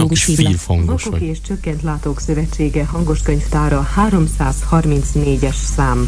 katalógus féle. Vakok és Csökkent Látók Szövetsége hangoskönyvtára 334-es szám.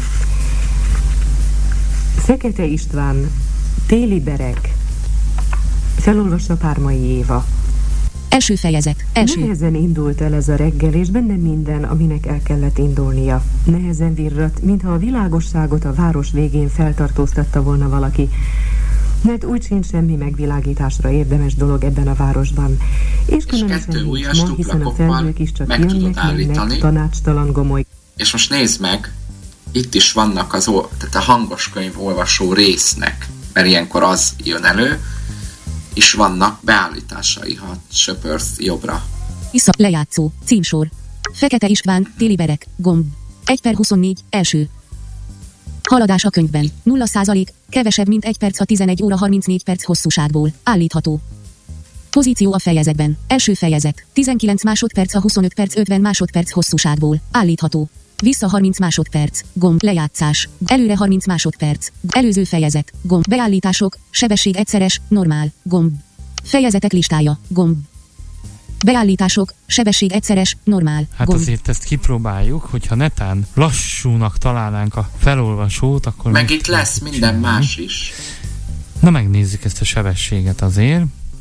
Fekete István, Téli berek. Felolvassa Pármai Éva. Első fejezet. Nehezen indult el ez a reggel, és benne minden, aminek el kellett indulnia. Nehezen virrat, mintha a világosságot a város végén feltartóztatta volna valaki. Mert úgy sincs semmi megvilágításra érdemes dolog ebben a városban. És különösen nincs ma, hiszen a felhők is csak jönnek, tanácstalan gomoly. És most nézd meg, itt is vannak tehát a hangoskönyv olvasó résznek, mert ilyenkor az jön elő, és vannak beállításai, ha söpörsz jobbra. Vissza, lejátszó, címsor. Fekete István, Téli berek, gomb. 1/24, első. Haladás a könyvben. 0%, kevesebb mint 1 perc a 11 óra 34 perc hosszúságból. Állítható. Pozíció a fejezetben. Első fejezet. 19 másodperc a 25 perc 50 másodperc hosszúságból. Állítható. Vissza 30 másodperc. Gomb. Lejátszás. Előre 30 másodperc. Előző fejezet. Gomb. Beállítások. Sebesség egyszeres. Normál. Gomb. Fejezetek listája. Gomb. Beállítások. Sebesség egyszeres. Normál. Hát gomb. Azért ezt kipróbáljuk, hogyha netán lassúnak találnánk a felolvasót, akkor... Meg itt lesz minden más is. Na, megnézzük ezt a sebességet azért.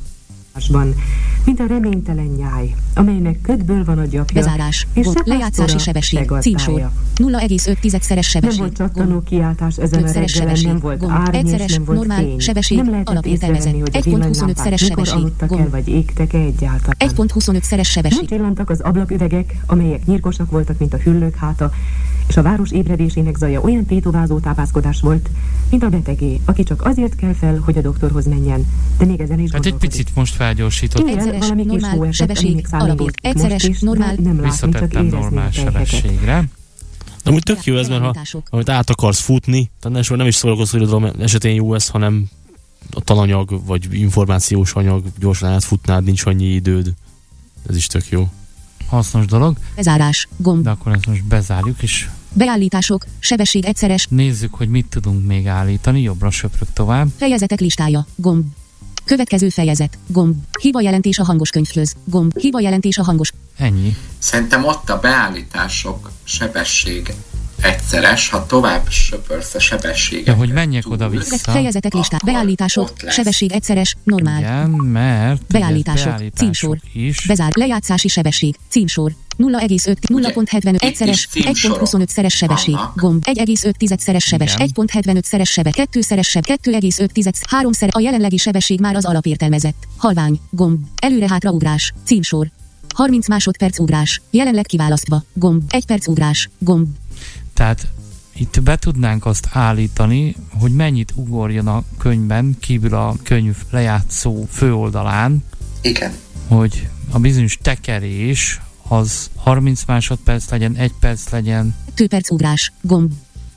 Mint a reménytelen nyáj, amelynek ködből van a gyapja. Bezárás. Gomb. Lejátszási sebesség. Címsor. 0,5-szeres sebesség. Nem volt csattanó kiáltás ezen a reggelen, nem volt árny, és nem volt normál, fény. Sebesség, nem lehetett észrevenni, hogy a villanylámpák mikor aludtak el, vagy égtek-e egyáltalán. 1,25-szeres sebesség. Nem csillantak az ablaküvegek, amelyek nyírkosak voltak, mint a hüllők háta, és a város ébredésének zaja olyan tétovázó tápászkodás volt, mint a betegé, aki csak azért kell fel, hogy a doktorhoz menjen. De még ezen is hát egy picit most felgyorsított. Egyszeres, normál, sebesség, alapért. Egyszeres, normál. Visszatettem normál sebességre. De úgy tök jó ez, mert amit át akarsz futni, tehát nem is szórakozó irodalom esetén jó ez, hanem a tananyag, vagy információs anyag, gyorsan átfutnád, nincs annyi időd. Ez is tök jó. Hasznos dolog. Bezárás, gomb. De akkor ezt most bezárjuk, és... Beállítások, sebesség egyszeres. Nézzük, hogy mit tudunk még állítani, jobbra söprök tovább. Fejezetek listája, gomb. Következő fejezet, gomb. Hiba jelentés a hangoskönyvhöz, gomb. Hiba jelentés a hangos... Ennyi. Szerintem ott a beállítások sebesség egyszeres, ha tovább söpörsz a sebességet. De hogy menjek oda-vissza. Fejezetek listát, beállítások, sebesség egyszeres, normál. Igen, mert... Beállítások, címsor. Is. Bezár, lejátszási sebesség, címsor. 0,5, 0,75 egyszeres, 1,25-szeres sebesség, gomb, 1,5-szeres sebes, 1,75-szeres sebe, 2-szeres seb, 2,5, 3-szer, a jelenlegi sebesség már az alapértelmezett, halvány, gomb, előre-hátra ugrás, címsor, 30 másodperc ugrás, jelenleg kiválasztva, gomb, 1 perc ugrás, gomb. Tehát itt be tudnánk azt állítani, hogy mennyit ugorjon a könyvben, kívül a könyv lejátszó főoldalán. Igen. Hogy a bizonyos tekerés az 30 másodperc legyen, 1 perc legyen. 2 perc ugrás, gomb.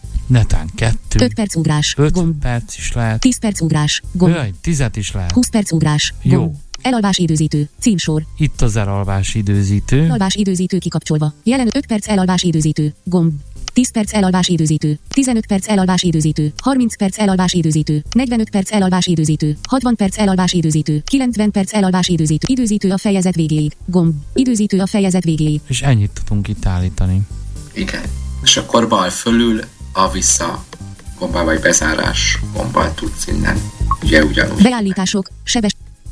Netán 2. 5 perc ugrás, 5 gomb. perc is lehet. 10 perc ugrás, gomb. Jaj, 10 is lehet. 20 perc ugrás, gomb. Jó. Elalvás időzítő, címsor. Itt az elalvás időzítő. Elalvás időzítő kikapcsolva. Jelen 5 perc elalvás időzítő, gomb. 10 perc elalvás időzítő, 15 perc elalvás időzítő, 30 perc elalvás időzítő, 45 perc elalvás időzítő, 60 perc elalvás időzítő, 90 perc elalvás időzítő, időzítő a fejezet végéig, gomb, időzítő a fejezet végéig. És ennyit tudunk itt állítani. Igen. És akkor bal fölül a vissza gombbal vagy bezárás gombbal tudsz innen. Ugye ugyanúgy. Beállítások, sebes.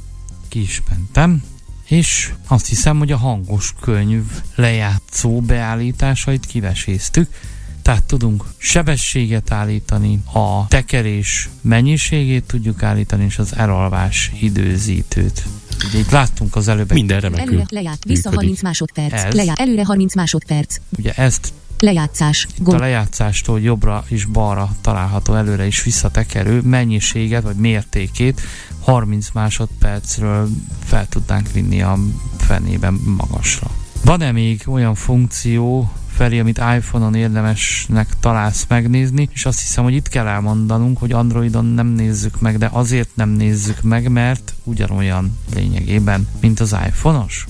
Ki is mentem. És azt hiszem, hogy a hangos könyv lejátszó beállításait kiveséztük. Tehát tudunk sebességet állítani, a tekerés mennyiségét tudjuk állítani, és az elalvás időzítőt. Ugye itt láttunk az előbb. Minden remekül. Előre lejárt, vissza 30 másodperc. Lejárt, előre 30 másodperc. Ugye ezt lejátszás. Itt a lejátszástól jobbra és balra található előre és visszatekerő mennyiséget vagy mértékét 30 másodpercről fel tudnánk vinni a fenében magasra. Van-e még olyan funkció, Feri, amit iPhone-on érdemesnek találsz megnézni, és azt hiszem, hogy itt kell elmondanunk, hogy Androidon nem nézzük meg, de azért nem nézzük meg, mert ugyanolyan lényegében, mint az iPhone-os?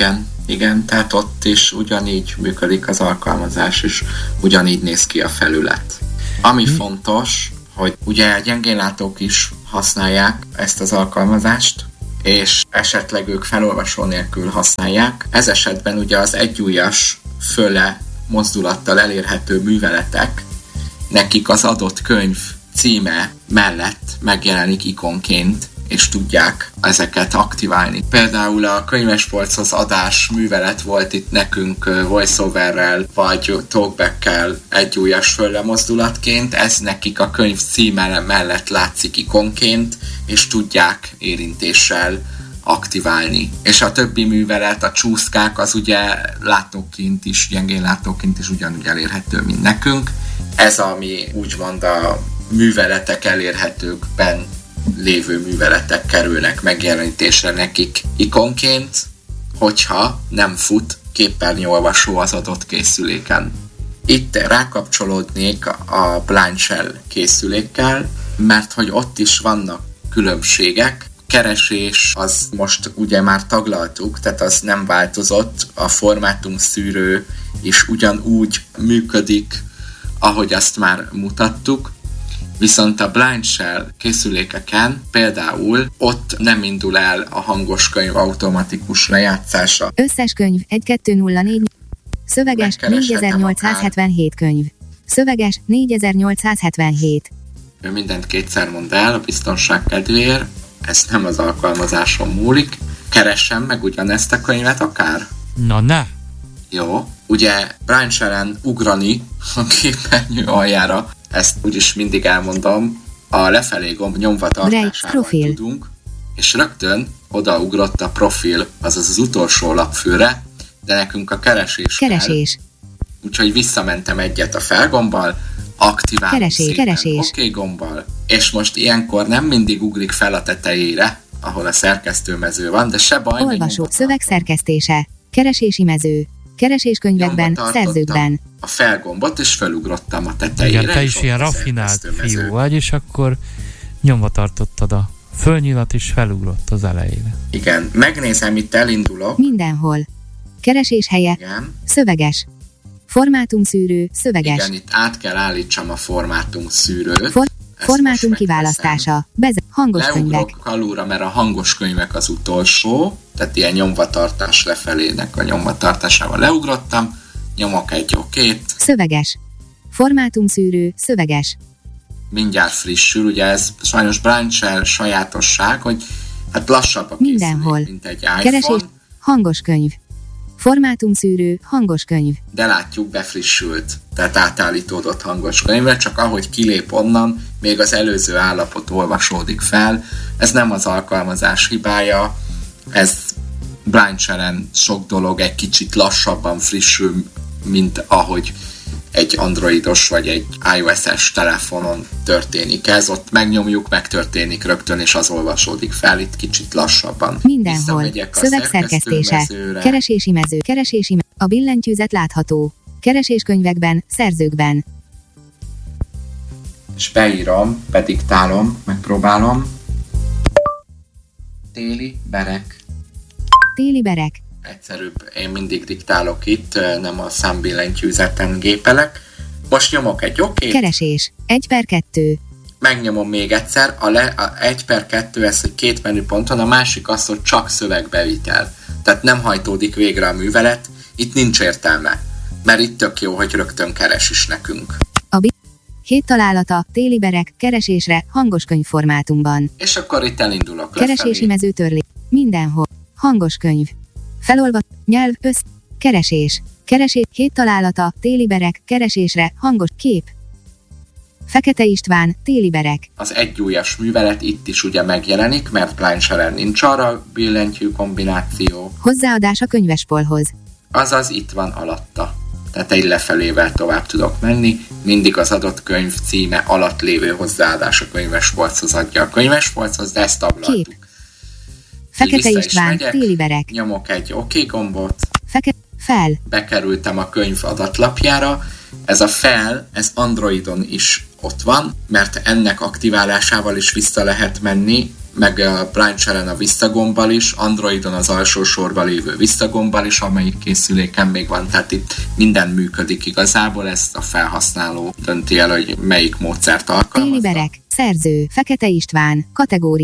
Igen, tehát ott is ugyanígy működik az alkalmazás, és ugyanígy néz ki a felület. Ami fontos, hogy ugye gyengénlátók is használják ezt az alkalmazást, és esetleg ők felolvasó nélkül használják. Ez esetben ugye az egyujjas fölle mozdulattal elérhető műveletek, nekik az adott könyv címe mellett megjelenik ikonként, és tudják ezeket aktiválni. Például a könyvespolchoz adás művelet volt itt nekünk voiceoverrel, vagy talkback-kel egyujjas fölle mozdulatként, ez nekik a könyv címe mellett látszik ikonként, és tudják érintéssel aktiválni. És a többi művelet, a csúszkák, az ugye látóként is, gyengén látóként is ugyanúgy elérhető, mint nekünk. Ez, ami úgymond a műveletek elérhetőkben lévő műveletek kerülnek megjelenítésre nekik ikonként, hogyha nem fut képernyőolvasó az adott készüléken. Itt rákapcsolódnék a Blind Shell készülékkel, mert hogy ott is vannak különbségek. Keresés az most ugye már taglaltuk, tehát az nem változott, a formátumszűrő is ugyanúgy működik, ahogy azt már mutattuk, viszont a Blind Shell készülékeken például ott nem indul el a hangos könyv automatikus lejátszása. Összes könyv 1204, szöveges 4877 könyv. Szöveges 4877. Ő mindent kétszer mond el a biztonság kedvéért, ez nem az alkalmazáson múlik. Keressem meg ugyanezt a könyvet akár? Na ne! Jó, ugye Blind Shellen ugrani a képernyő aljára, ezt úgyis mindig elmondom, a lefelé gomb nyomva tartásával tudunk, és rögtön odaugrott a profil, azaz az utolsó lapfőre, de nekünk a keresés kell. Úgyhogy visszamentem egyet a felgombbal, aktiválom szépen OK gombbal, és most ilyenkor nem mindig ugrik fel a tetejére, ahol a szerkesztőmező van, de se baj. Olvasó, szöveg szerkesztése, keresési mező, kereséskönyvekben, szerzőkben. A felgombot, és felugrottam a tetejére. Igen, te is ilyen raffinált fiú vagy, és akkor nyomva tartottad a fölnyilat, és felugrott az elejére. Igen, megnézem, itt elindulok. Mindenhol. Keresés helye, igen. Szöveges. Formátumszűrő, szöveges. Igen, itt át kell állítsam a formátumszűrőt. Formátum kiválasztása, hangos könyvek. Leugrok alulra, mert a hangos könyvek az utolsó, tehát ilyen nyomvatartás lefelének a nyomvatartásával leugrottam, nyomok egy okét. Szöveges. Formátumszűrő, szöveges. Mindjárt frissül, ugye ez sajnos Blind Shell sajátosság, hogy hát lassabb a készülék, mint egy iPhone. Keresés, hangos könyv. Formátumszűrő, hangos könyv. De látjuk, befrissült, tehát átállítódott hangos könyvre, csak ahogy kilép onnan, még az előző állapot olvasódik fel. Ez nem az alkalmazás hibája, ez Blind Shellen sok dolog egy kicsit lassabban frissül, mint ahogy egy androidos vagy egy iOS-es telefonon történik ez, ott megnyomjuk, megtörténik rögtön, és az olvasódik fel, itt kicsit lassabban. Mindenhol. Szövegszerkesztése, keresési mező, a billentyűzet látható. Kereséskönyvekben, szerzőkben. És beírom, bediktálom, megpróbálom. Téli berek. Téli berek. Egyszerűbb, én mindig diktálok itt, nem a számbillentyűzeten gépelek. Most nyomok egy okét. Keresés. 1/2. Megnyomom még egyszer, a 1/2 ez, hogy 2 menüponton, a másik az, hogy csak szövegbevitel. Tehát nem hajtódik végre a művelet, itt nincs értelme, mert itt tök jó, hogy rögtön keres is nekünk. 7 találata, téli berek, keresésre, hangos könyv formátumban. És akkor itt elindulok keresési mező törlés. Mindenhol. Hangos könyv. Felolva, nyelv, keresés. Keresés, 7 találata, téli berek, keresésre, hangos, kép. Fekete István, téli berek. Az egyujjas művelet itt is ugye megjelenik, mert Blind Shellen nincs arra billentyű kombináció. Hozzáadás a könyvespolhoz. Azaz itt van alatta. Tehát egy lefelével tovább tudok menni, mindig az adott könyv címe alatt lévő hozzáadás a könyvespolchoz adja a könyvespolchoz, de ezt tablaltuk. Kép. Fekete István, téli berek. Nyomok egy OK gombot. Fel. Bekerültem a könyv adatlapjára. Ez a fel, ez Androidon is ott van, mert ennek aktiválásával is vissza lehet menni, meg a Blind Shellen a visszagombbal is, Androidon az alsó sorban lévő visszagombbal is, amelyik készüléken még van, tehát itt minden működik igazából, ezt a felhasználó dönti el, hogy melyik módszert alkalmazza. Téli berek, szerző, Fekete István, kategória.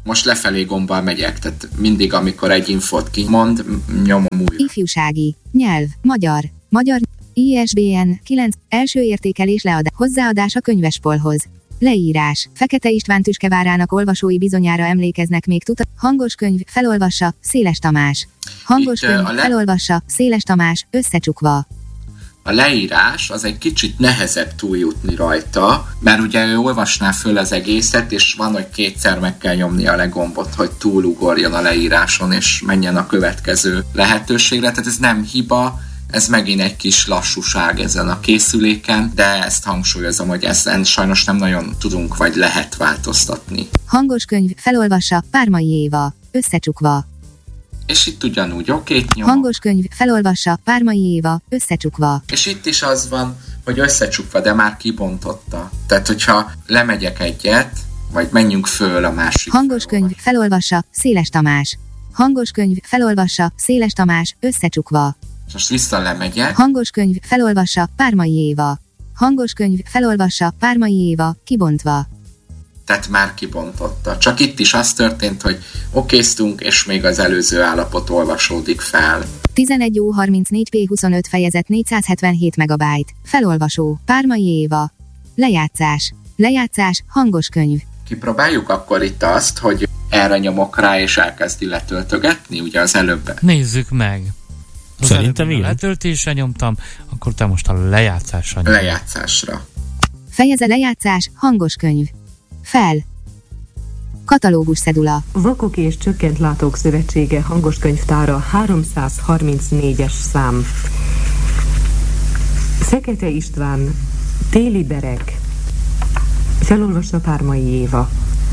Most lefelé gombbal megyek, tehát mindig, amikor egy infót kimond, nyomom újra. Ifjúsági, nyelv, magyar, ISBN 9, első értékelés hozzáadás a könyvespolhoz. Leírás, Fekete István Tüskevárának olvasói bizonyára emlékeznek még hangos könyv, felolvassa, Széles Tamás. Hangos könyv, felolvassa, Széles Tamás, összecsukva. A leírás az egy kicsit nehezebb túljutni rajta, mert ugye ő olvasná föl az egészet, és van, hogy kétszer meg kell nyomni a legombot, hogy túlugorjon a leíráson, és menjen a következő lehetőségre. Tehát ez nem hiba, ez megint egy kis lassúság ezen a készüléken, de ezt hangsúlyozom, hogy ezen sajnos nem nagyon tudunk vagy lehet változtatni. Hangos könyv, felolvassa, Pármai Éva, összecsukva. És itt ugyanúgy okét nyom. Hangos könyv, felolvassa, Pármai Éva, összecsukva. És itt is az van, hogy összecsukva, de már kibontotta. Tehát, hogyha lemegyek egyet, vagy menjünk föl a másik. Hangos könyv, felolvassa, Széles Tamás. Hangos könyv, felolvassa, Széles Tamás, összecsukva. Most vissza lemegyek. Hangos könyv, felolvassa, Pármai Éva. Hangos könyv, felolvassa, Pármai Éva, kibontva. Tehát már kibontotta. Csak itt is az történt, hogy okéztunk, és még az előző állapot olvasódik fel. 11:34p25 fejezet 477 MB. Felolvasó, Pármai Éva. Lejátszás, hangos könyv. Kipróbáljuk akkor itt azt, hogy erre nyomok rá, és elkezdi letöltögetni, ugye az előbb. Nézzük meg. Szerintem igen. Letöltésre nyomtam, akkor te most a lejátszásra nyomtam. Lejátszásra. Fejezet lejátszás, hangos könyv. Fel. Katalógus cedula. Vakok és Csökkent Látók Szövetsége hangoskönyvtára 334-es szám. Fekete István, Téli berek. Felolvassa Pármai Éva.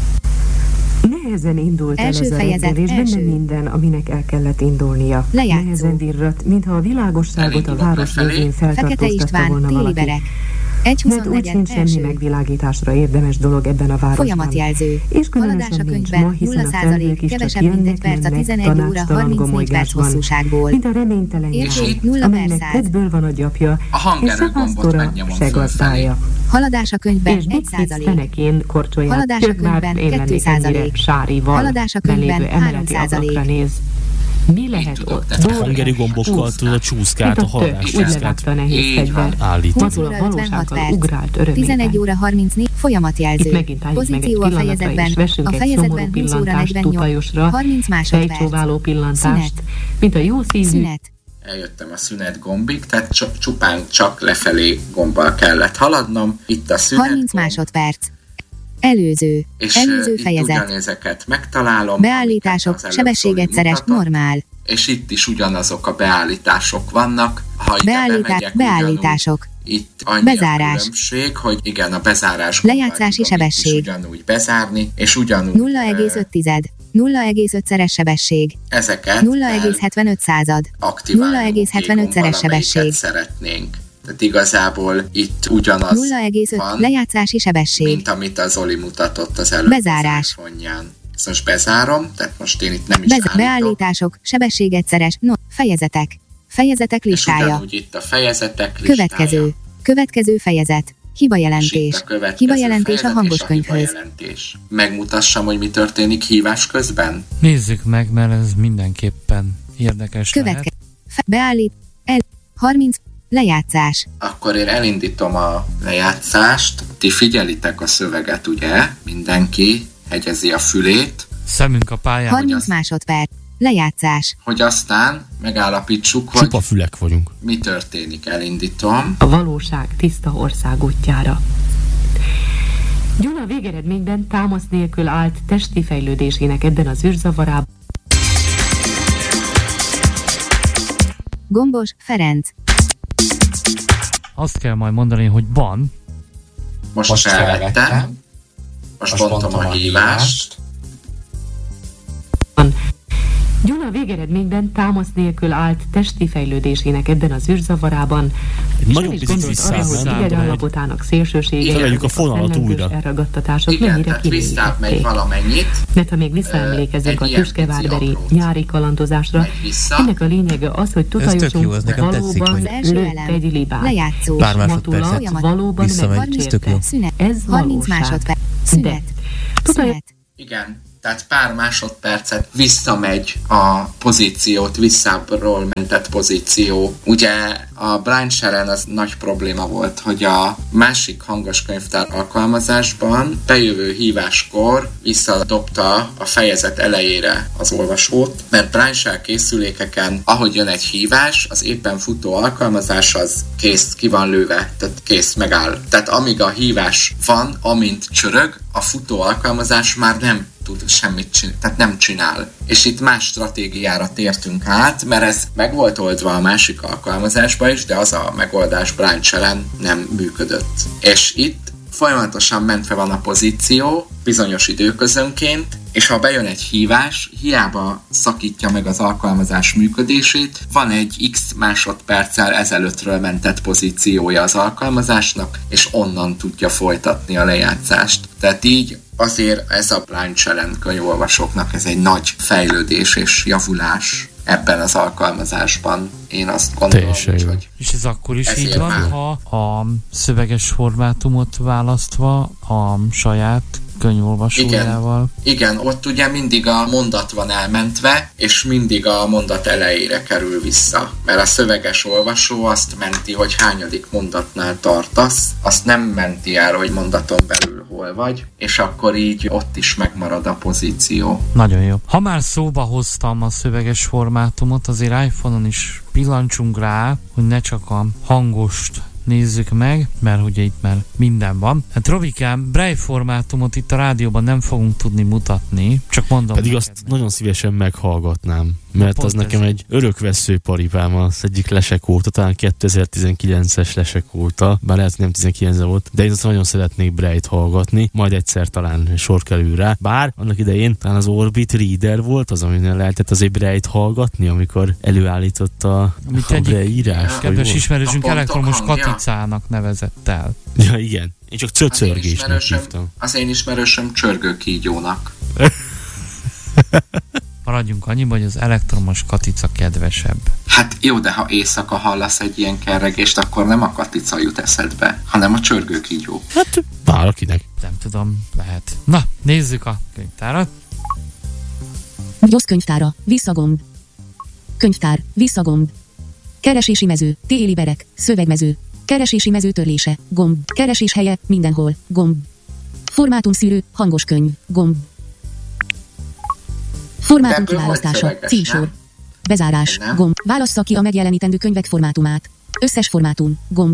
Nehezen indult első el ez a fejezet, reggel, és benne első. minden, aminek el kellett indulnia. Lejátszó. Nehezen virrat, mintha a világosságot a város végén Fekete feltartóztatta István, volna Téli valaki. berek. Mert úgy 1.24. sincs semmi első. megvilágításra érdemes dolog ebben a városban. Folyamatjelző. És Haladás különösen a nincs könyvben ma, hiszen a 0%, felhők is csak kevesebb mint egy jönnek, perc a mennek, 11 óra tanácstalan 34 perc gomolygásban, hosszúságból. mint a reménytelen Érték nyár, 0 per amelynek 100. kedből van a gyapja, A és se hangerőgombot pásztora, megnyomom se fölfelé. gazdája. Haladás a könyvben És Bigfitz 1%. fenekén korcsolyát, Haladás a csak már könyvben én lennék 2%. ennyire sárival, Haladás a könyvben belévő emeleti 3%. ablakra néz. Mi lehet tudok, ott? tehát Dóra, Hangeri gombokkal tudod a csúszkát, mint a a tök, haladás úgy csúszkát levágta a nehéz Így fegyver. van. állít. 20 Mazul óra a 56 valósággal perc. ugrált örömében. 11 óra 34 folyamatjelző. Itt megint álljunk meg egy Pozíció a pillanatra, fejezetben. és vessünk A egy fejezetben szomorú 20 óra pillantást 48. tutajosra, 30 másodperc. fejcsóváló pillantást, Szünet. mint a jó szívű. Szünet. Eljöttem a szünet gombig, tehát csupán csak lefelé gombbal kellett haladnom. Itt a szünet 30 gomb, másodperc. Előző és fejezet. itt ugyanezeket megtalálom. Beállítások, amiket az sebességegyszeres, előbb Zoli mutatott, normál. és itt is ugyanazok a beállítások vannak. Ha ide bemegyek, Beállítások. ugyanúgy, itt annyi Bezárás. a különbség, hogy igen, a bezárás Lejátszási gombal tudom itt sebesség. is ugyanúgy bezárni, és ugyanúgy 0,5. 0,5-szeres sebesség. ezeket 0,75 század. aktiválni 0,75-szeres sebesség. szeretnénk. Tehát igazából itt ugyanaz 0,5 van, lejátszási sebesség. mint amit a Zoli mutatott az előbb Bezárás. az iPhone-ján. Ezt most bezárom, tehát most én itt nem is állítok. Beállítások, sebességegyszeres, fejezetek. Fejezetek És listája. ugyanúgy itt a fejezetek listája. Következő fejezet. És Hibajelentés. itt a következő Hibajelentés a fejezet hangos és a könyvhöz. hibajelentés. Megmutassam, hogy mi történik hívás közben? Nézzük meg, mert ez mindenképpen érdekes lehet. Beállít. 30. Lejátszás. Akkor én elindítom a lejátszást. Ti figyelitek a szöveget, ugye? Mindenki hegyezi a fülét, Szemünk a pályán. 30 másodperc. Lejátszás. hogy aztán megállapítsuk, hogy Csupa fülek vagyunk. mi történik. Elindítom. A valóság tiszta ország útjára. Gyula végeredményben támasz nélkül állt testi fejlődésének ebben az űrzavarában. Gombos, Ferenc. Azt kell majd mondani, hogy van. Most felvettem. Most bontom a hívást. Gyula végeredményben támasz nélkül állt testi fejlődésének ebben az űrzavarában. Nagyon És picit gondolt arra, hogy visszább idegállapotának szélsőségei, Felvegyük a fonalat újra. elragadtatások Igen, mennyire tehát visszább megy kimélyítették. valamennyit. Mert ha még visszaemlékezünk egy a ilyen tüskevárbeli pici aprót. nyári kalandozásra, Megy vissza. ennek a lényege az, hogy tök jó, tutajosunk ez nekem tetszik, valóban hogy- Az első lőtt elem. egy libát. Lejátszó. Pár Matula másodpercet valóban visszamegy, ez tök jó. megcsérte. Szünet. Ez 30 valóság. másodperc. Szünet. Tutaj- Szünet. Igen, Tehát pár másodpercet visszamegy a pozíciót, visszábbról mentett pozíció. Ugye a Blind Share-en az nagy probléma volt, hogy a másik hangos könyvtár alkalmazásban bejövő híváskor visszadobta a fejezet elejére az olvasót, mert Blind Share készülékeken, ahogy jön egy hívás, az éppen futó alkalmazás az kész, ki van lőve, tehát kész, megáll. Tehát amíg a hívás van, amint csörög, a futó alkalmazás már nem tud semmit csinálni, tehát nem csinál. És itt más stratégiára tértünk át, mert ez meg volt oldva a másik alkalmazásban is, de az a megoldás Blind Share-en nem működött. És itt folyamatosan mentve van a pozíció, bizonyos időközönként, és ha bejön egy hívás, hiába szakítja meg az alkalmazás működését, van egy x másodperccel ezelőttről mentett pozíciója az alkalmazásnak, és onnan tudja folytatni a lejátszást. Tehát így azért ez a Blind Share könyvolvasóknak ez egy nagy fejlődés és javulás ebben az alkalmazásban. Én azt gondolom, hogy és ez akkor is így van, ha a szöveges formátumot választva a saját könyvolvasójával. Igen, ott ugye mindig a mondat van elmentve, és mindig a mondat elejére kerül vissza. Mert a szöveges olvasó azt menti, hogy hányadik mondatnál tartasz, azt nem menti el, hogy mondaton belül hol vagy, és akkor így ott is megmarad a pozíció. Nagyon jó. Ha már szóba hoztam a szöveges formátumot, azért iPhone-on is pillancsunk rá, hogy ne csak a hangost nézzük meg, mert ugye itt már minden van. Hát Robikám, Braille formátumot itt a rádióban nem fogunk tudni mutatni, csak mondom. Pedig azt nagyon szívesen meghallgatnám, mert az nekem egy örökvesző paripám az egyik lesek óta, talán 2019-es lesek óta, bár lehet, nem 19 volt, de én azt nagyon szeretnék Braille-t hallgatni, majd egyszer talán sor kerül rá. Bár annak idején talán az Orbit Reader volt az, aminél lehetett azért Braille-t hallgatni, amikor előállította a Braille írás. Kedves ismerősünk elektromos katicának nevezett el. Ja, igen. Én csak cöcörgésnek hívtam. Az én ismerősöm csörgőkígyónak. Maradjunk annyiba, hogy az elektromos katica kedvesebb. Hát jó, de ha éjszaka hallasz egy ilyen kerregést, akkor nem a katica jut eszedbe, hanem a csörgőkígyó. Hát valakinek. Nem tudom, lehet. Na, nézzük a könyvtárat. Gyosz könyvtára, visszagomb. Könyvtár, visszagomb. Keresési mező, téli berek, szövegmező. Keresési mező törlése, gomb. Keresés helye, mindenhol, gomb. Formátumszűrő, hangos könyv, gomb. Formátum kiválasztása, címsor. Bezárás, gomb. Válassza ki a megjelenítendő könyvek formátumát. Összes formátum, gomb.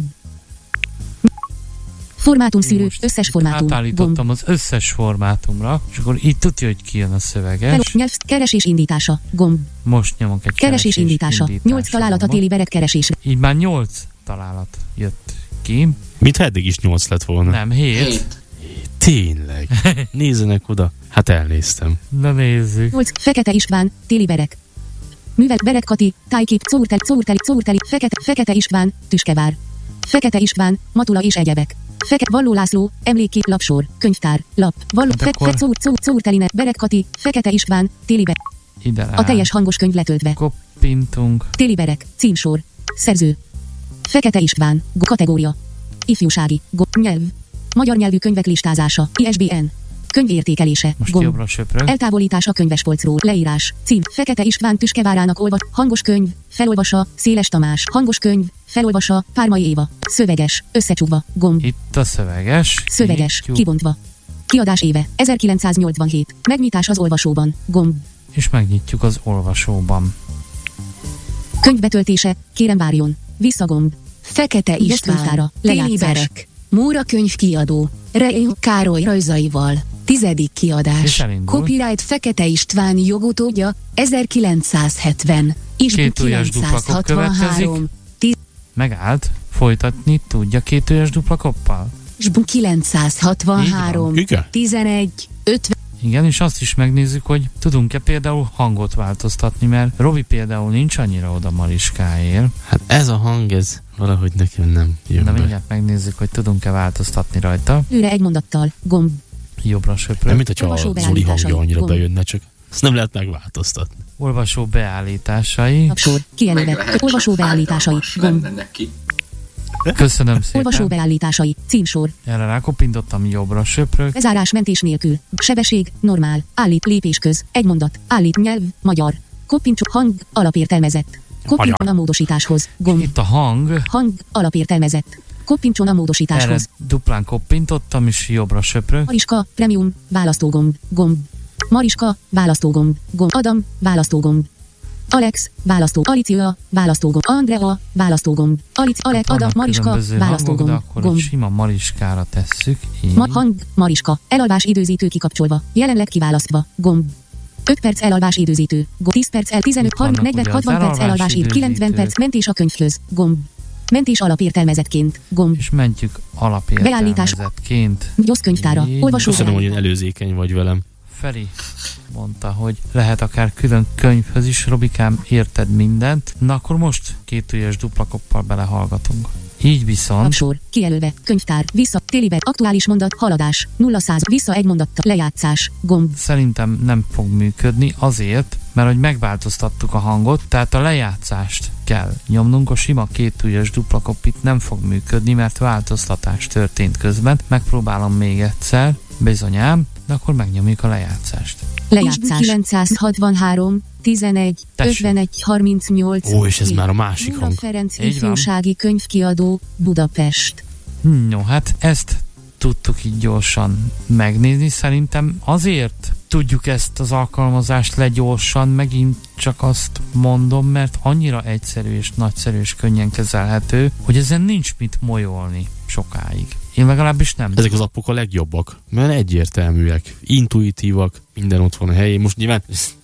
Formátumszűrő, összes formátum, átállítottam az összes formátumra, és akkor itt tudja, hogy kijön a szöveges. Nyelv, keresés indítása, gomb. Most nyomok egy keresés indítása. 8 találat a téli berek keresésre. Így már 8 találat jött ki. Mit eddig is 8 lett volna? Nem, 7. Tényleg. Nézzenek oda. Hát elnéztem. Na nézzük. 8. Fekete István, téli berek. Művel, Berek Kati, tájkép, Czórteli, Fekete István, Tüskevár. Fekete István, Matula és egyebek. Valló László, emlékkép, lapsor, könyvtár, lap, Valló, Czórteline, Berek Kati, Fekete István, téli berek. A teljes hangos könyv letöltve. Koppintunk. Téli berek, címsor, szerző. Fekete István, kategória. Ifjúsági, nyelv. Magyar nyelvű könyvek listázása, ISBN. Könyvértékelése, jobbra söprög. Eltávolítás a könyvespolcról, leírás, cím, Fekete István Tüskevárának hangos könyv, felolvasa, Széles Tamás, hangos könyv, felolvasa, Pármai Éva, szöveges, összecsukva, gomb. Itt a szöveges. Szöveges, kibontva. Kiadás éve, 1987, megnyitás az olvasóban, gomb. És megnyitjuk az olvasóban. Könyvbetöltése, kérem várjon, visszagomb. Fekete István, téli berek. Móra könyvkiadó, Rejó Károly rajzaival. 10. kiadás. Copyright Fekete István jogutódja, 1970. Isbu 963. Megállt. Folytatni tudja 2 dupla koppal? Isbu 963. 11. 50. Igen, és azt is megnézzük, hogy tudunk-e például hangot változtatni, mert Robi például nincs annyira oda Mariskáért. Hát ez a hang, ez valahogy nekem nem jön be. Mindjárt megnézzük, hogy tudunk-e változtatni rajta. Őre egy mondattal, gomb. Jobbra söprög. Nem, mint hogyha a Zoli hangja annyira bejönne, csak ezt nem lehet megváltoztatni. Olvasó beállításai. Lapsor, kijelölve, olvasó beállításai, gomb. Köszönöm szépen. Olvasó beállításai, címsor. Erre rákoppintottam, jobbra söprök. Bezárás mentés nélkül. Sebesség, normál. Állít lépésköz. Egy mondat. Állít nyelv, magyar. Koppintsuk hang, alapértelmezett. Koppintson a módosításhoz. Gomb. Itt a hang. Hang, alapértelmezett. Koppintson a módosításhoz. Erre duplán koppintottam, és jobbra söprök. Mariska, premium, választógomb. Gomb. Mariska, választógomb. Gomb. Adam, választógomb. Alex, Alicia, választógomb. Andrea, választógomb. Alex, Adam, Mariska, választógomb. De akkor egy sima Mariskára tesszük. Hang, Mariska. Elalvás időzítő kikapcsolva. Jelenleg kiválasztva. Gomb. 5 perc elalvás időzítő. 10 perc 15, 30, 40, 60 perc elalvás időzítő. 90 perc mentés a könyvhöz. Gomb. Mentés alapértelmezetként. Gomb. És mentjük alapértelmezetként. Gyosz könyvtára. Olvasó. Köszönöm, hogy előzékeny vagy velem. Feri mondta, hogy lehet akár külön könyvhöz is. Robikám, érted mindent? Na akkor most 2 ujjas dupla koppal belehallgatunk. Így viszont... Sor, kijelölve, könyvtár, vissza, télibe, aktuális mondat, haladás, 0-100, vissza egy mondat, lejátszás, gomb. Szerintem nem fog működni azért, mert hogy megváltoztattuk a hangot, tehát a lejátszást kell nyomnunk, a sima 2 ujjas dupla koppit nem fog működni, mert változtatás történt közben. Megpróbálom még egyszer, bizonyám, de akkor megnyomjuk a lejátszást. Lejátszás 963 11 51 38. Ó, és ez már a másik hang. Ferenc ifjúsági könyvkiadó, Budapest. No, hát ezt tudtuk így gyorsan megnézni. Szerintem azért tudjuk ezt az alkalmazást legyorsan, megint csak azt mondom, mert annyira egyszerű és nagyszerű és könnyen kezelhető, hogy ezen nincs mit molyolni sokáig. Én legalábbis nem. Ezek az appok a legjobbak, mert egyértelműek, intuitívak, minden ott van a helyén. Most nyilván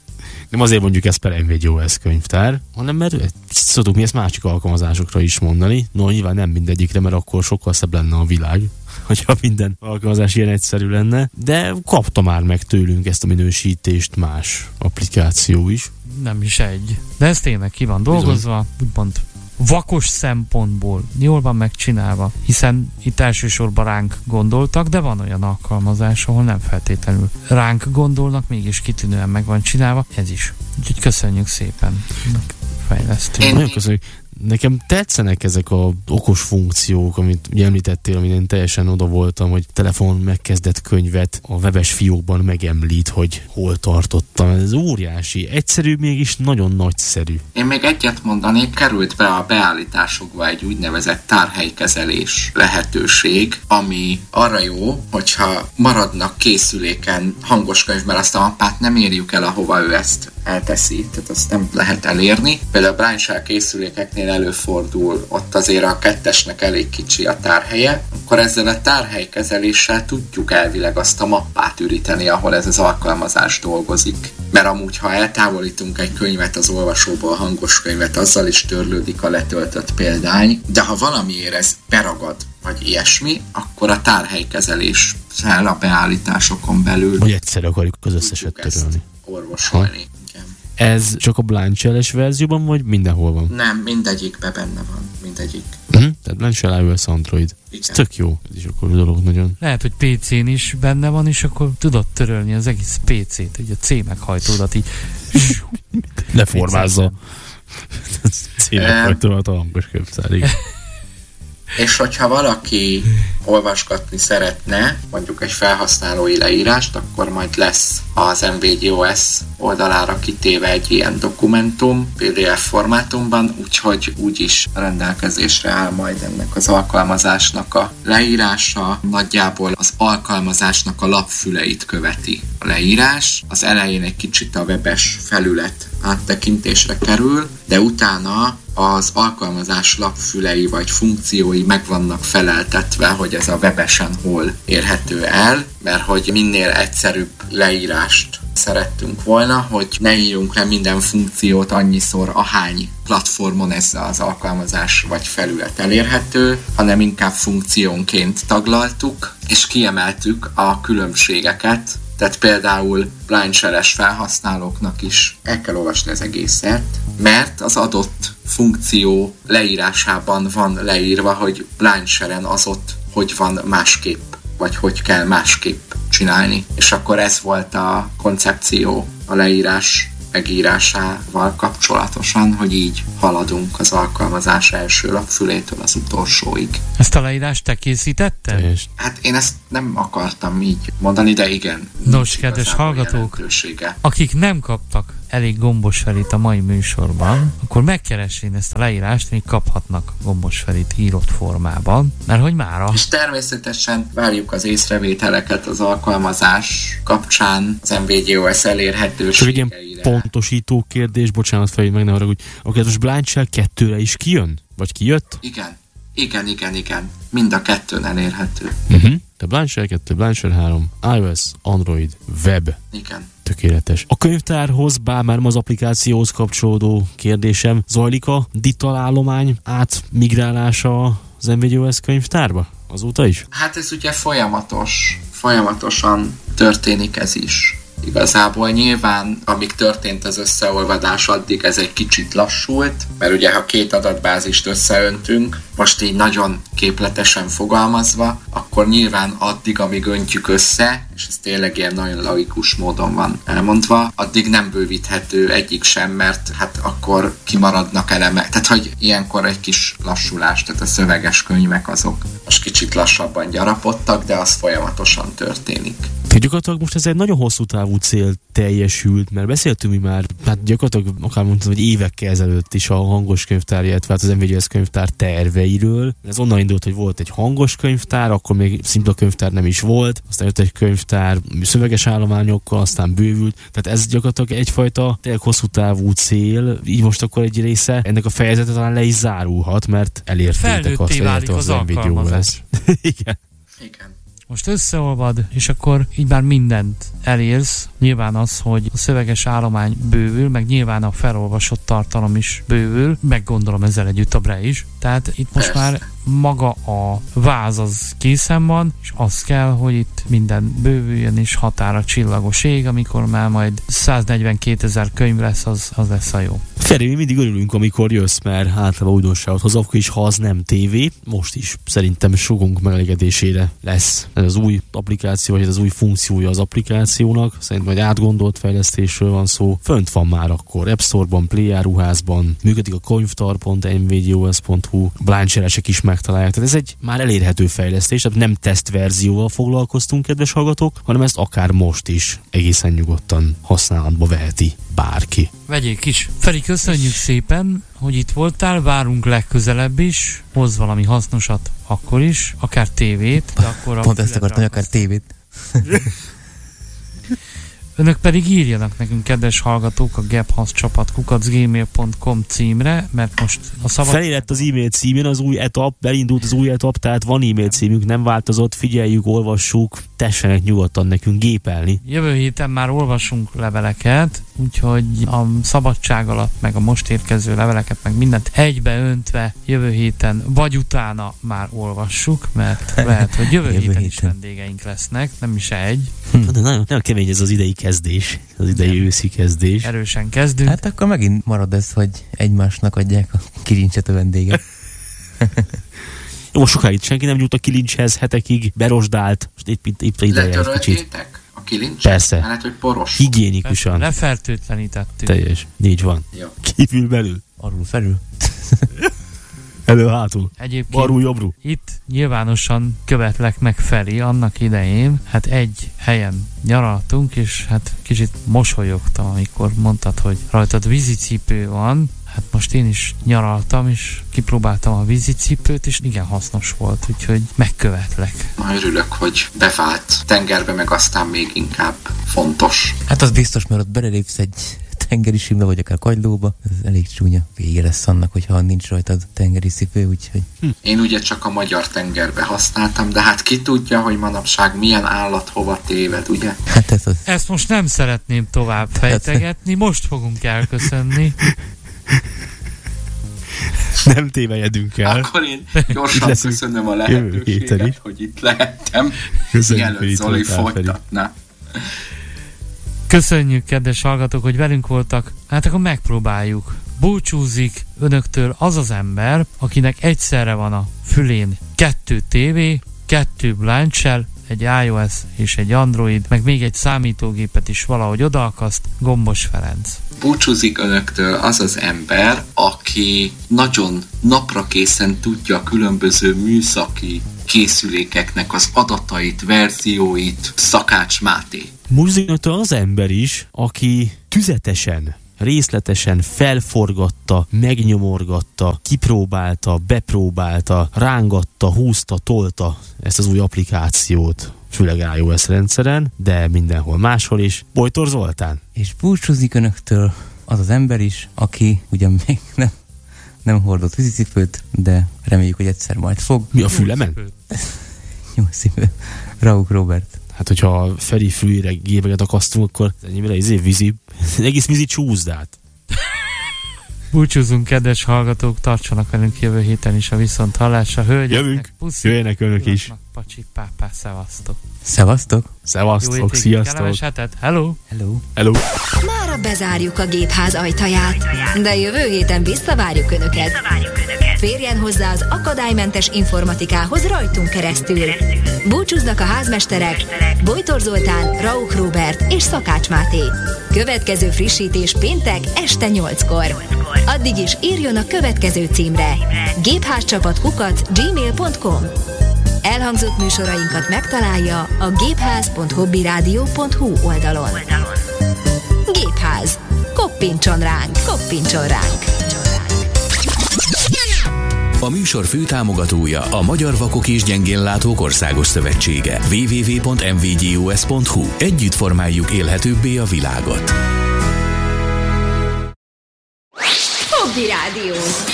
nem azért mondjuk ezt per NVideoS könyvtár, hanem mert szoktuk mi ezt másik alkalmazásokra is mondani. No, nyilván nem mindegyikre, mert akkor sokkal szebb lenne a világ, hogyha minden alkalmazás ilyen egyszerű lenne, de kapta már meg tőlünk ezt a minősítést más applikáció is. Nem is egy. De ez tényleg ki van dolgozva, úgymond vakos szempontból jól van megcsinálva, hiszen itt elsősorban ránk gondoltak, de van olyan alkalmazás, ahol nem feltétlenül ránk gondolnak, mégis kitűnően meg van csinálva, ez is. Úgyhogy köszönjük szépen, fejlesztő. Nagyon köszönjük. Nekem tetszenek ezek az okos funkciók, amit említettél, amin én teljesen oda voltam, hogy telefon megkezdett könyvet a webes fiókban megemlít, hogy hol tartottam. Ez óriási, egyszerű, mégis nagyon nagyszerű. Én még egyet mondanék, került be a beállításokba egy úgynevezett tárhelykezelés lehetőség, ami arra jó, hogyha maradnak készüléken hangos könyv, mert azt a mappát nem érjük el, ahova ő ezt elteszi, tehát azt nem lehet elérni. Például a Braille készülékeknél előfordul, ott azért a 2-esnek elég kicsi a tárhelye, akkor ezzel a tárhelykezeléssel tudjuk elvileg azt a mappát üríteni, ahol ez az alkalmazás dolgozik. Mert amúgy, ha eltávolítunk egy könyvet az olvasóból, hangos könyvet, azzal is törlődik a letöltött példány, de ha valamiért ez beragad, vagy ilyesmi, akkor a tárhelykezeléssel a beállításokon belül vagy egyszer akarjuk az összeset törölni. Orvosolni. Ez csak a Blind Shell-es verzióban, vagy mindenhol van? Nem, mindegyikben benne van. Mindegyik. Tehát Blind Shell, iOS, Android. Ez tök jó. Ez is akkor dolog nagyon. Lehet, hogy PC-n is benne van, és akkor tudod törölni az egész PC-t, így a C meghajtódat így leformázza. C meghajtódat a hangos könyvtár, igen. És hogyha valaki olvasgatni szeretne, mondjuk egy felhasználói leírást, akkor majd lesz az NVideoS oldalára kitéve egy ilyen dokumentum PDF formátumban, úgyhogy úgyis rendelkezésre áll majd ennek az alkalmazásnak a leírása. Nagyjából az alkalmazásnak a lapfüleit követi a leírás. Az elején egy kicsit a webes felület áttekintésre kerül, de utána az alkalmazás lapfülei vagy funkciói meg vannak feleltetve, hogy ez a webesen hol érhető el, mert hogy minél egyszerűbb leírást szerettünk volna, hogy ne írjunk le minden funkciót annyiszor, ahány platformon ez az alkalmazás vagy felület elérhető, hanem inkább funkciónként taglaltuk, és kiemeltük a különbségeket. Tehát például Blind Shell-es felhasználóknak is el kell olvasni az egészet, mert az adott funkció leírásában van leírva, hogy Blind Shell-en az ott hogy van másképp, vagy hogy kell másképp csinálni. És akkor ez volt a koncepció a leírás megírásával kapcsolatosan, hogy így haladunk az alkalmazás első lapfülétől az utolsóig. Ezt a leírást te készítetted? Hát én ezt nem akartam így mondani, de igen. Nos, kedves hallgatók, akik nem kaptak elég gombosfelit a mai műsorban, akkor megkeresén ezt a leírást, még kaphatnak gombosfelit írott formában, mert hogy mára. És természetesen várjuk az észrevételeket az alkalmazás kapcsán, az MVGOS elérhetőségeire. Pontosító kérdés, bocsánat, Feri, meg ne haragudj. Oké, most Blind Shell 2-re is kijön? Vagy kijött? Igen. Mind a kettőn elérhető. De Blind Shell 2, Blind Shell 3, iOS, Android, web. Igen. Tökéletes. A könyvtárhoz, bár már az applikációhoz kapcsolódó kérdésem, zajlik a digital állomány átmigrálása az MVGOS könyvtárba? Azóta is? Hát ez ugye folyamatosan történik ez is. Igazából nyilván, amíg történt az összeolvadás, addig ez egy kicsit lassult, mert ugye ha 2 adatbázist összeöntünk, most így nagyon képletesen fogalmazva, akkor nyilván addig, amíg öntjük össze, és ez tényleg ilyen nagyon laikus módon van elmondva, addig nem bővíthető egyik sem, mert hát akkor kimaradnak elemek. Tehát, hogy ilyenkor egy kis lassulás, tehát a szöveges könyvek azok most kicsit lassabban gyarapodtak, de az folyamatosan történik. Gyakorlatilag most ez egy nagyon hosszú távú cél teljesült, mert beszéltünk mi már, hát gyakorlatilag akár mondtam, hogy évekkel ezelőtt is a hangos könyvtár, illetve az MVGOS könyvtár terveiről. Ez onnan indult, hogy volt egy hangos könyvtár, akkor még szimpla könyvtár nem is volt, aztán jött egy könyvtár szöveges állományokkal, aztán bővült. Tehát ez gyakorlatilag egyfajta tényleg hosszú távú cél, így most akkor egy része ennek a fejezete talán le is zárulhat, mert elértétek azt, hogy az MVGOS. Igen. Most összeolvad, és akkor így már mindent elérsz. Nyilván az, hogy a szöveges állomány bővül, meg nyilván a felolvasott tartalom is bővül, meg gondolom ezzel együtt a Bre is. Tehát itt most már maga a váz az készen van, és az kell, hogy itt minden bővüljön, és határa csillagos ég, amikor már majd 142 000 könyv lesz, az lesz a jó. Feri, mi mindig örülünk, amikor jössz, mert általában újdonságot hoz, akkor is, ha az nem tévé, most is szerintem sokunk megelégedésére lesz ez az új applikáció, vagy ez az új funkciója az applikációnak. Szerintem egy átgondolt fejlesztésről van szó. Fönt van már akkor App Store-ban, Play áruházban, működik a könyvtar.mvgos.hu, Blind Shell-esek is megtalálják. Tehát ez egy már elérhető fejlesztés, tehát nem tesztverzióval foglalkoztunk, kedves hallgatók, hanem ezt akár most is egészen nyugodtan használatba veheti bárki. Vegyék is. Feri, köszönjük szépen, hogy itt voltál, várunk legközelebb is, hoz valami hasznosat akkor is, akár tévét, de akkor pont ezt akartam, hogy akár tévét. Önök pedig írjanak nekünk, kedves hallgatók, a gephasz@gmail.com címre, mert most a szabad... Felérett az e-mail címén az új etap, belindult az új etap, tehát van e-mail címünk, nem változott, figyeljük, olvassuk, tessenek nyugodtan nekünk gépelni. Jövő héten már olvasunk leveleket, úgyhogy a szabadság alatt, meg a most érkező leveleket, meg mindent egybeöntve jövő héten, vagy utána már olvassuk, mert lehet, hogy jövő héten is vendégeink lesznek, nem is egy. De nagyon kemény ez az idei kezdés, az idei őszi kezdés. Erősen kezdünk. Hát akkor megint marad ez, hogy egymásnak adják a kilincset a vendégek. Jó, sokáig senki nem jutott a kilincshez, hetekig berosdált. Most itt ideje egy kicsit. A kilincset? Persze. Lehet, hogy poros. Higiénikusan. Lefertőtlenítettük. Teljes. Így van. Jó. Kívül belül. Alul felül. Elő-hátul. Egyébként Balul-jobbru. itt nyilvánosan követlek meg Feri annak idején, hát egy helyen nyaraltunk, és hát kicsit mosolyogtam, amikor mondtad, hogy rajtad vízicipő van. Hát most én is nyaraltam, és kipróbáltam a vízicipőt, és igen hasznos volt, úgyhogy megkövetlek. Na, örülök, hogy bevált tengerbe, meg aztán még inkább fontos. Hát az biztos, mert ott belelépsz egy tengeri simba, vagy akár kagylóba, ez elég csúnya vége lesz annak, hogyha nincs rajtad tengeri cipő, úgyhogy... Én ugye csak a magyar tengerbe használtam, de hát ki tudja, hogy manapság milyen állat hova téved, ugye? Hát ez az... Ezt most nem szeretném tovább fejtegetni, most fogunk elköszönni. Nem tévejedünk el. Akkor én gyorsan köszönöm a lehetőséget, hogy itt lehettem. Mielőtt Zoli folytatna. Köszönjük, kedves hallgatók, hogy velünk voltak. Hát akkor megpróbáljuk. Búcsúzik önöktől az az ember, akinek egyszerre van a fülén 2 tévé, 2 Blind Shell, egy iOS és egy Android, meg még egy számítógépet is valahogy odaakaszt, Gombos Ferenc. Búcsúzik önöktől az az ember, aki nagyon naprakészen tudja különböző műszaki készülékeknek az adatait, verzióit, Szakács Máté. Búcsúzik önöktől az ember is, aki tüzetesen, részletesen felforgatta, megnyomorgatta, kipróbálta, bepróbálta, rángatta, húzta, tolta ezt az új applikációt, főleg iOS rendszeren, de mindenhol máshol is. Bojtor Zoltán. És búcsúzik önöktől az az ember is, aki ugyan még nem hordott vízicipőt, de reméljük, hogy egyszer majd fog. Mi a fülemen? Jó szívű. Rauch Robert. Hát, hogyha a Feri fülére gépeket akasztunk, akkor ennyi vízi, egész vízi csúszdát. Búcsúzunk, kedves hallgatók, tartsanak velünk jövő héten is a viszonthallásra. Jövünk, jöjjenek önök is. Pacsi, pápá, szevasztok. Szevasztok. Szevasztok, sziasztok. Hello. Hello. Hello. Mára bezárjuk a gépház ajtaját, de jövő héten visszavárjuk Önöket. Férjen hozzá az akadálymentes informatikához rajtunk keresztül. Búcsúznak a házmesterek Bojtor Zoltán, Rauch Róbert és Szakács Máté. Következő frissítés péntek este 8-kor. Addig is írjon a következő címre: gépházcsapat@gmail.com. Elhangzott műsorainkat megtalálja a gépház.hobbyradio.hu oldalon. Gépház. Koppintson ránk, koppintson ránk. A műsor főtámogatója a Magyar Vakok és Gyengénlátók Országos Szövetsége. www.mvgus.hu. Együtt formáljuk élhetőbbé a világot. Hobby Rádió,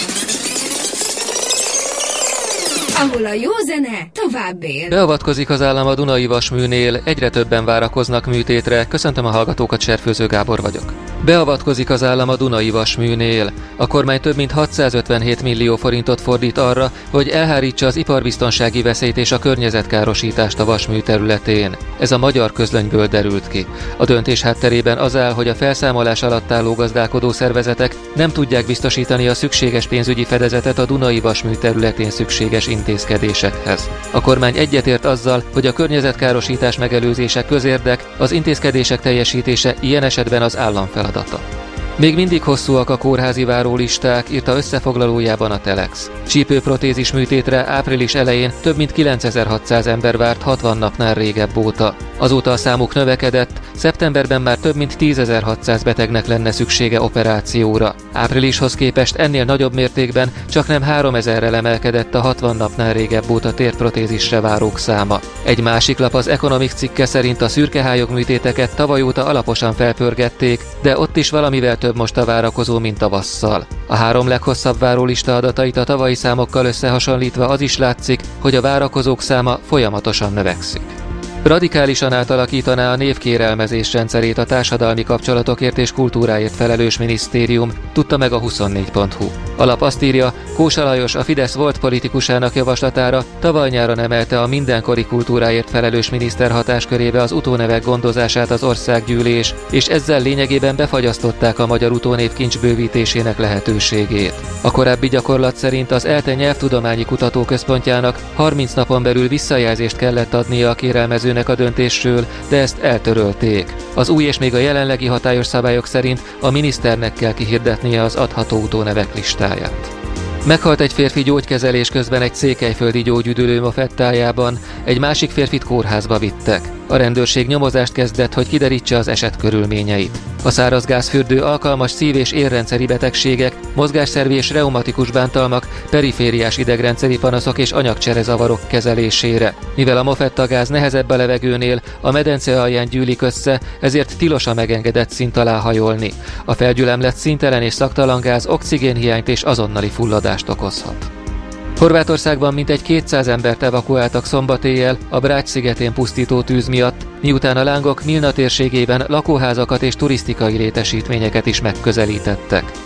ahol a jó zene tovább él. Beavatkozik az állam a Dunai Vasműnél, egyre többen várakoznak műtétre. Köszöntöm a hallgatókat, Cserfőző Gábor vagyok. Beavatkozik az állam a Dunai Vasműnél. A kormány több mint 657 millió forintot fordít arra, hogy elhárítsa az iparbiztonsági veszélyt és a környezetkárosítást a vasmű területén. Ez a Magyar Közlönyből derült ki. A döntés hátterében az áll, hogy a felszámolás alatt álló gazdálkodó szervezetek nem tudják biztosítani a szükséges pénzügyi fedezetet a Dunai Vasmű területén szükséges intézkedésekhez. A kormány egyetért azzal, hogy a környezetkárosítás megelőzése közérdek, az intézkedések teljesítése ilyen esetben az állam feladata. Még mindig hosszúak a kórházi várólisták, írta összefoglalójában a Telex. Csípőprotézis műtétre április elején több mint 9600 ember várt 60 napnál régebb óta. Azóta a számuk növekedett, szeptemberben már több mint 10.600 betegnek lenne szüksége operációra. Áprilishoz képest ennél nagyobb mértékben csaknem 3000-rel emelkedett a 60 napnál régebb óta térprotézisre várók száma. Egy másik lap, az Economic cikke szerint a szürkehályog műtéteket tavaly óta alaposan felpörgették, de ott is valamivel több most a várakozó, mint tavasszal. A 3 leghosszabb várólista adatait a tavalyi számokkal összehasonlítva az is látszik, hogy a várakozók száma folyamatosan növekszik. Radikálisan átalakítaná a névkérelmezés rendszerét a társadalmi kapcsolatokért és kultúráért felelős minisztérium, tudta meg a 24.hu. A lap azt írja, Kósa Lajos, a Fidesz volt politikusának javaslatára tavaly nyáron emelte a mindenkori kultúráért felelős miniszter hatáskörébe az utónevek gondozását az országgyűlés, és ezzel lényegében befagyasztották a magyar utónévkincs bővítésének lehetőségét. A korábbi gyakorlat szerint az ELTE Nyelvtudományi Kutatóközpontjának 30 napon belül visszajelzést kellett adnia a kérelmezőnek a döntésről, de ezt eltörölték. Az új és még a jelenlegi hatályos szabályok szerint a miniszternek kell kihirdetnie az adható utónevek listáját. Meghalt egy férfi gyógykezelés közben egy székelyföldi gyógyüdülő mofettájában, egy másik férfit kórházba vittek. A rendőrség nyomozást kezdett, hogy kiderítse az eset körülményeit. A szárazgázfürdő alkalmas szív- és érrendszeri betegségek, mozgásszervi és reumatikus bántalmak, perifériás idegrendszeri panaszok és anyagcserezavarok kezelésére. Mivel a mofettagáz nehezebb a levegőnél, a medence alján gyűlik össze, ezért tilos a megengedett szint alá hajolni. A felgyülemlett színtelen és szaktalan gáz oxigénhiányt és azonnali fulladást okozhat. Horvátországban mintegy 200 embert evakuáltak szombat éjjel a Brač szigetén pusztító tűz miatt, miután a lángok Milna térségében lakóházakat és turisztikai létesítményeket is megközelítettek.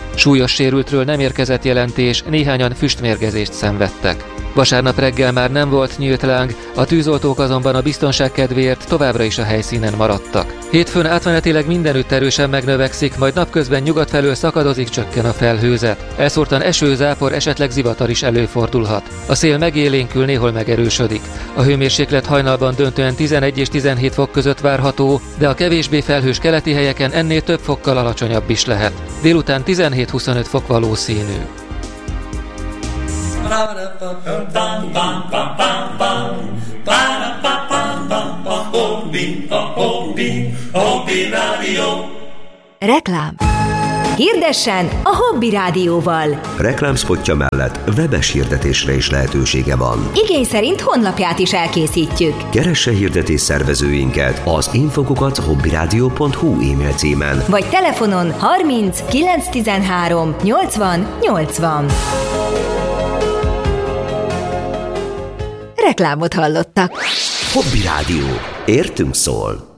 Súlyos sérültről nem érkezett jelentés, néhányan füstmérgezést szenvedtek. Vasárnap reggel már nem volt nyílt láng, a tűzoltók azonban a biztonság kedvéért továbbra is a helyszínen maradtak. Hétfőn átmenetileg mindenütt erősen megnövekszik, majd napközben nyugat felől szakadozik, csökken a felhőzet. Elszórtan eső, zápor, esetleg zivatar is előfordulhat. A szél megélénkül, néhol megerősödik. A hőmérséklet hajnalban döntően 11 és 17 fok között várható, de a kevésbé felhős keleti helyeken ennél több fokkal alacsonyabb is lehet. Délután 17-25 fok valószínű. Reklám. Hirdessen a Hobby Rádióval. Reklámspotja mellett webes hirdetésre is lehetősége van. Igény szerint honlapját is elkészítjük. Keresse hirdetés szervezőinket az info@hobbyradio.hu e-mail címen. Vagy telefonon 30 913 80 80. Reklámot hallottak. Hobby Rádió. Értünk szól.